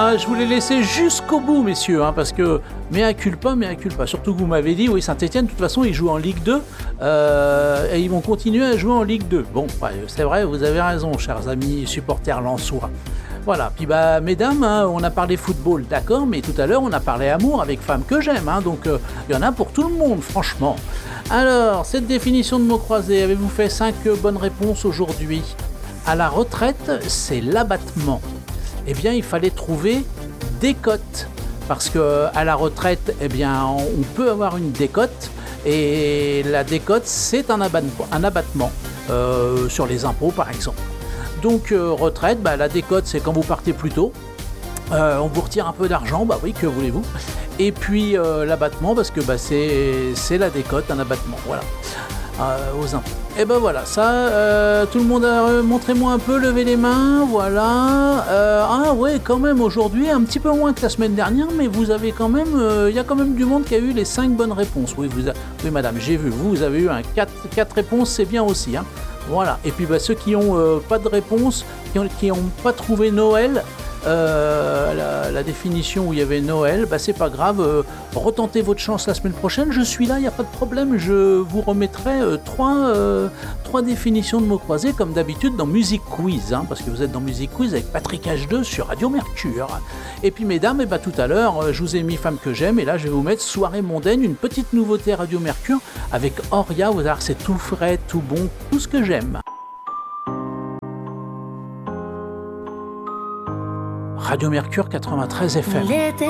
Voilà, je vous l'ai laissé jusqu'au bout, messieurs, hein, parce que mea culpa. Surtout que vous m'avez dit, oui, Saint-Etienne, de toute façon, ils jouent en Ligue 2 et ils vont continuer à jouer en Ligue 2. Bon, c'est vrai, vous avez raison, chers amis supporters lensois. Voilà, puis mesdames, hein, on a parlé football, d'accord, mais tout à l'heure, on a parlé amour avec femmes que j'aime, hein, donc il y en a pour tout le monde, franchement. Alors, cette définition de mots croisés, avez-vous fait 5 bonnes réponses aujourd'hui? À la retraite, c'est l'abattement. Eh bien, il fallait trouver décote, parce qu'à la retraite, eh bien, on peut avoir une décote, et la décote, c'est un abattement sur les impôts, par exemple. Donc, retraite, la décote, c'est quand vous partez plus tôt. On vous retire un peu d'argent, oui, que voulez-vous. Et puis, l'abattement, parce que c'est la décote, un abattement, voilà, aux impôts. Et voilà, ça, tout le monde a montrez-moi un peu, levez les mains, voilà. Quand même, aujourd'hui, un petit peu moins que la semaine dernière, mais vous avez quand même, il y a quand même du monde qui a eu les 5 bonnes réponses. Oui, madame, j'ai vu, vous avez eu 4 réponses, c'est bien aussi, hein. Voilà, et puis ceux qui n'ont pas de réponse, qui n'ont pas trouvé Noël, la définition où il y avait Noël, c'est pas grave, retentez votre chance la semaine prochaine, je suis là, il n'y a pas de problème, je vous remettrai 3 définitions de mots croisés comme d'habitude dans Music Quiz, hein, parce que vous êtes dans Music Quiz avec Patrick H2 sur Radio Mercure. Et puis mesdames, tout à l'heure, je vous ai mis Femme que j'aime, et là je vais vous mettre Soirée mondaine, une petite nouveauté à Radio Mercure avec Oria, vous allez voir, c'est tout frais, tout bon, tout ce que j'aime. Radio Mercure 93 FM.